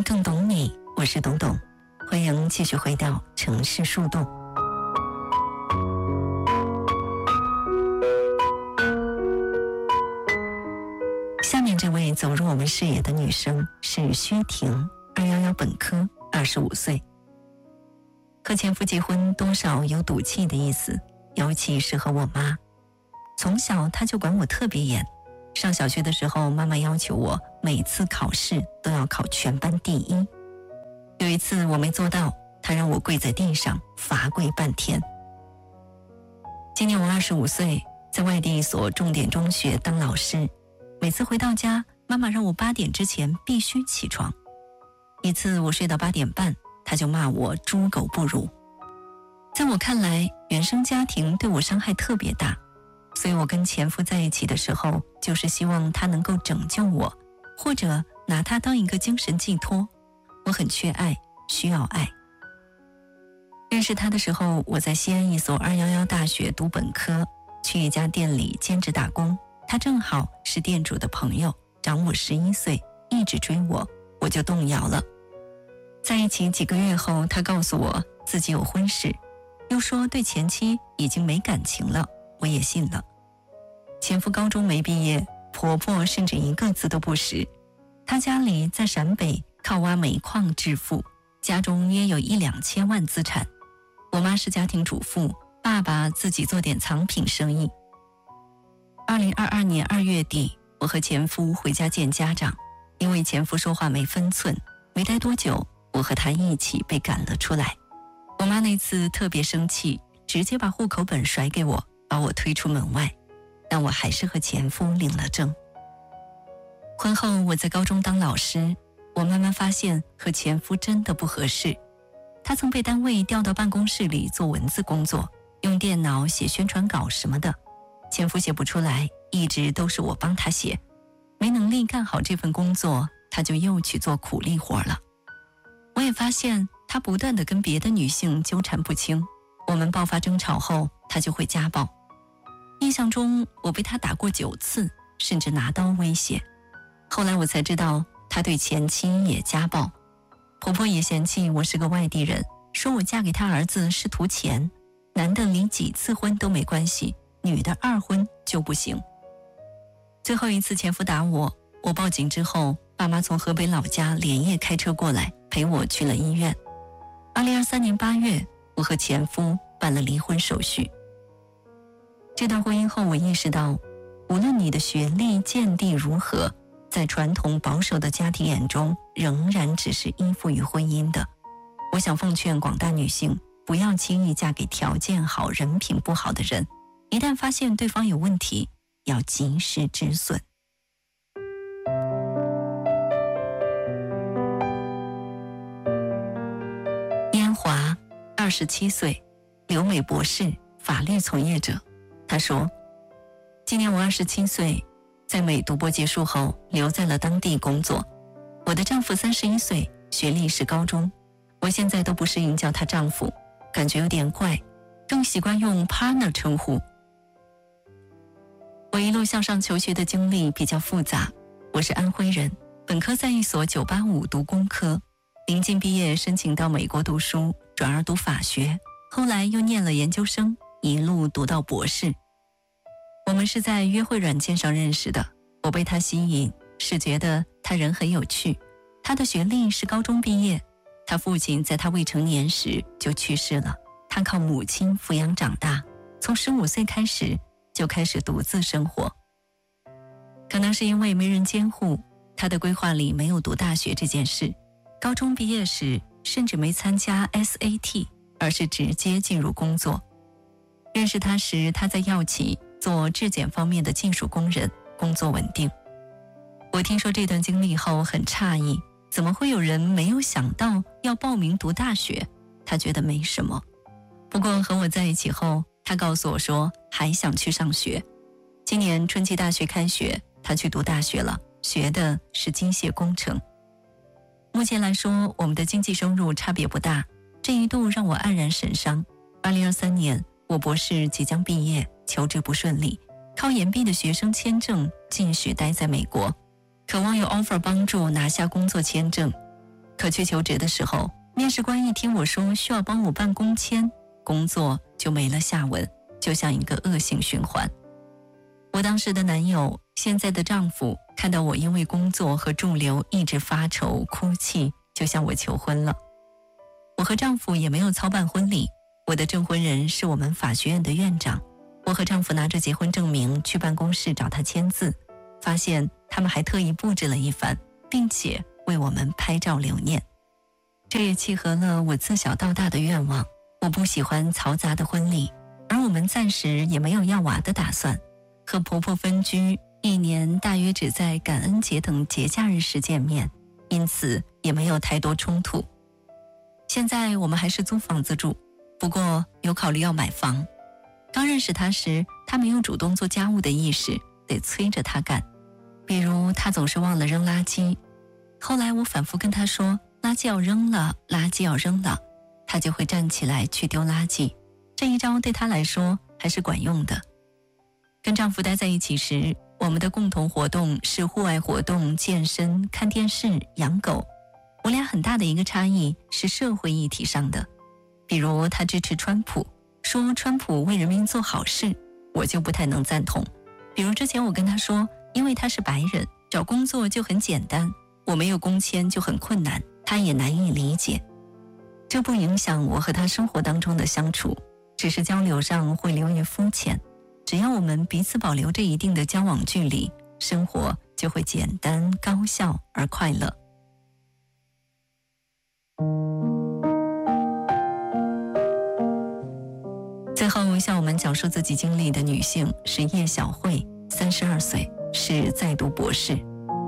更懂你，我是董董，欢迎继续回到城市树洞。下面这位走入我们视野的女生是薛婷，211本科，25岁。和前夫结婚多少有赌气的意思，尤其是和我妈。从小她就管我特别严，上小学的时候，妈妈要求我每次考试都要考全班第一。有一次我没做到，她让我跪在地上罚跪半天。今年我25岁，在外地一所重点中学当老师。每次回到家，妈妈让我8点之前必须起床。一次我睡到8点半，她就骂我猪狗不如。在我看来，原生家庭对我伤害特别大，所以我跟前夫在一起的时候，就是希望他能够拯救我，或者拿他当一个精神寄托。我很缺爱，需要爱。认识他的时候，我在西安一所211大学读本科，去一家店里兼职打工。他正好是店主的朋友，长我11岁，一直追我，我就动摇了。在一起几个月后，他告诉我自己有婚事，又说对前妻已经没感情了，我也信了。前夫高中没毕业，婆婆甚至一个字都不识。他家里在陕北，靠挖煤矿致富，家中约有1-2千万资产。我妈是家庭主妇，爸爸自己做点藏品生意。2022年2月底，我和前夫回家见家长，因为前夫说话没分寸，没待多久，我和他一起被赶了出来。我妈那次特别生气，直接把户口本甩给我，把我推出门外，但我还是和前夫领了证。婚后我在高中当老师，我慢慢发现和前夫真的不合适。他曾被单位调到办公室里做文字工作，用电脑写宣传稿什么的，前夫写不出来，一直都是我帮他写。没能力干好这份工作，他就又去做苦力活了。我也发现他不断地跟别的女性纠缠不清，我们爆发争吵后，他就会家暴。印象中我被他打过9次，甚至拿刀威胁。后来我才知道他对前妻也家暴，婆婆也嫌弃我是个外地人，说我嫁给他儿子是图钱，男的离几次婚都没关系，女的2婚就不行。最后一次前夫打我，我报警之后，爸妈从河北老家连夜开车过来陪我去了医院。2023年8月，我和前夫办了离婚手续。这段婚姻后，我意识到，无论你的学历见地如何，在传统保守的家庭眼中，仍然只是依附于婚姻的。我想奉劝广大女性，不要轻易嫁给条件好、人品不好的人，一旦发现对方有问题，要及时止损。燕华，27岁，留美博士，法律从业者。他说，今年我27岁，在美读博结束后留在了当地工作。我的丈夫31岁，学历是高中，我现在都不适应叫他丈夫，感觉有点怪，更习惯用 partner 称呼。我一路向上求学的经历比较复杂，我是安徽人，本科在一所985读工科，临近毕业申请到美国读书，转而读法学，后来又念了研究生，一路读到博士。我们是在约会软件上认识的，我被他吸引，是觉得他人很有趣。他的学历是高中毕业，他父亲在他未成年时就去世了，他靠母亲抚养长大，从15岁开始就开始独自生活。可能是因为没人监护，他的规划里没有读大学这件事，高中毕业时甚至没参加 SAT， 而是直接进入工作。认识他时，他在药企做质检方面的技术工人，工作稳定。我听说这段经历后很诧异，怎么会有人没有想到要报名读大学？他觉得没什么。不过和我在一起后，他告诉我说还想去上学。今年春季大学开学，他去读大学了，学的是机械工程。目前来说，我们的经济收入差别不大，这一度让我黯然神伤。2023年，我博士即将毕业，求职不顺利，靠延毕的学生签证继续待在美国，渴望有 offer 帮助拿下工作签证。 可去求职的时候，面试官一听我说需要帮我办工签，工作就没了下文，就像一个恶性循环。我当时的男友，现在的丈夫，看到我因为工作和驻留一直发愁哭泣，就向我求婚了。我和丈夫也没有操办婚礼，我的证婚人是我们法学院的院长。我和丈夫拿着结婚证明去办公室找他签字，发现他们还特意布置了一番，并且为我们拍照留念。这也契合了我自小到大的愿望，我不喜欢嘈杂的婚礼，而我们暂时也没有要娃的打算。和婆婆分居，1年大约只在感恩节等节假日时见面，因此也没有太多冲突。现在我们还是租房子住，不过有考虑要买房。刚认识他时，他没有主动做家务的意识，得催着他干。比如他总是忘了扔垃圾，后来我反复跟他说垃圾要扔了，垃圾要扔了，他就会站起来去丢垃圾。这一招对他来说还是管用的。跟丈夫待在一起时，我们的共同活动是户外活动、健身、看电视、养狗。我俩很大的一个差异是社会议题上的，比如他支持川普，说川普为人民做好事，我就不太能赞同。比如之前我跟他说，因为他是白人，找工作就很简单，我没有工签就很困难，他也难以理解。这不影响我和他生活当中的相处，只是交流上会流于肤浅。只要我们彼此保留着一定的交往距离，生活就会简单、高效而快乐。最后向我们讲述自己经历的女性是叶小慧，32岁，是在读博士。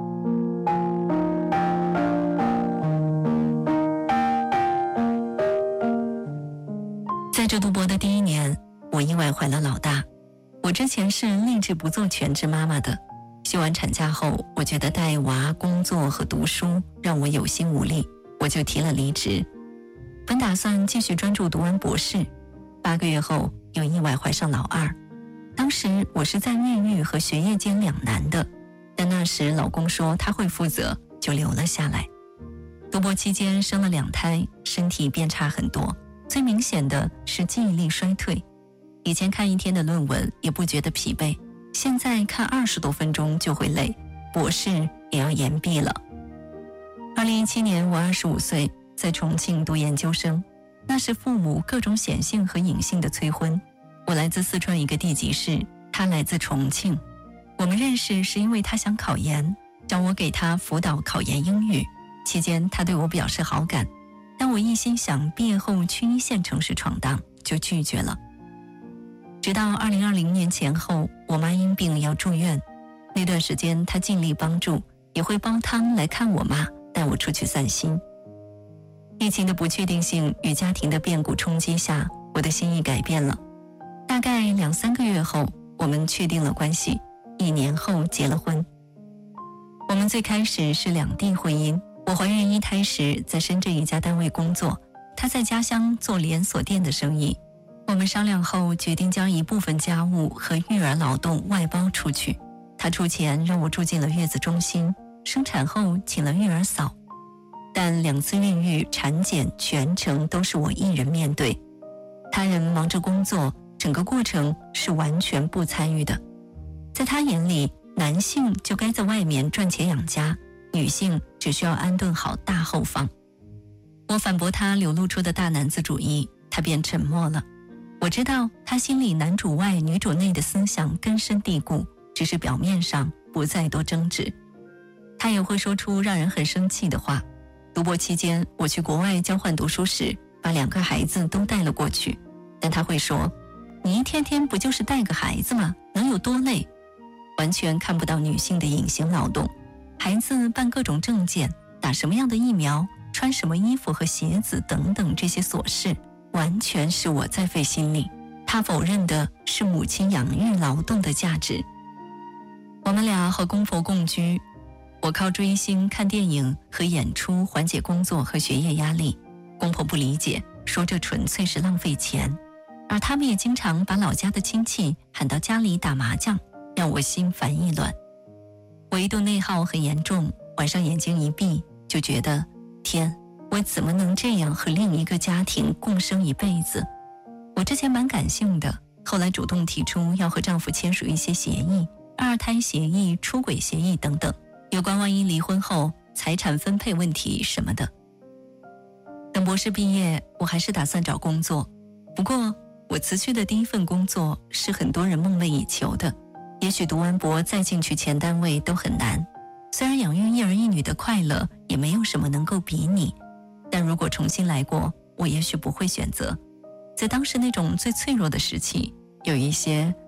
在这读博的第1年，我意外怀了老大。我之前是立志不做全职妈妈的，休完产假后，我觉得带娃、工作和读书让我有心无力，我就提了离职。本打算继续专注读完博士，8个月后又意外怀上老2。当时我是在孕育和学业间两难的，但那时老公说他会负责，就留了下来。读博期间生了2胎，身体变差很多，最明显的是记忆力衰退。以前看1天的论文也不觉得疲惫，现在看20多分钟就会累，博士也要延毕了。2017年我25岁，在重庆读研究生，那是父母各种显性和隐性的催婚。我来自四川一个地级市，他来自重庆。我们认识是因为他想考研，找我给他辅导考研英语，期间他对我表示好感，但我一心想毕业后去1线城市闯荡，就拒绝了。直到2020年前后，我妈因病要住院，那段时间她尽力帮助，也会煲汤来看我妈，带我出去散心。疫情的不确定性与家庭的变故冲击下，我的心意改变了。大概2-3个月后，我们确定了关系，1年后结了婚。我们最开始是2地婚姻，我怀孕1胎时在深圳一家单位工作，他在家乡做连锁店的生意。我们商量后决定将一部分家务和育儿劳动外包出去，他出钱让我住进了月子中心，生产后请了育儿嫂，但2次孕育、产检全程都是我一人面对，他人忙着工作，整个过程是完全不参与的。在他眼里，男性就该在外面赚钱养家，女性只需要安顿好大后方。我反驳他流露出的大男子主义，他便沉默了。我知道他心里男主外女主内的思想根深蒂固，只是表面上不再多争执。他也会说出让人很生气的话。读博期间，我去国外交换读书时，把2个孩子都带了过去，但他会说，你一天天不就是带个孩子吗？能有多累？完全看不到女性的隐形劳动。孩子办各种证件，打什么样的疫苗，穿什么衣服和鞋子等等这些琐事，完全是我在费心力。他否认的是母亲养育劳动的价值。我们俩和公婆共居，我靠追星、看电影和演出缓解工作和学业压力，公婆不理解，说这纯粹是浪费钱。而他们也经常把老家的亲戚喊到家里打麻将，让我心烦意乱。我一度内耗很严重，晚上眼睛一闭就觉得天我怎么能这样和另一个家庭共生一辈子？我之前蛮感性的，后来主动提出要和丈夫签署一些协议，二胎协议、出轨协议等等，有关万一离婚后财产分配问题什么的。等博士毕业，我还是打算找工作，不过我辞去的第一份工作是很多人梦寐以求的，也许读完博再进去前单位都很难。虽然养育一儿一女的快乐也没有什么能够比拟，但如果重新来过，我也许不会选择。在当时那种最脆弱的时期，有一些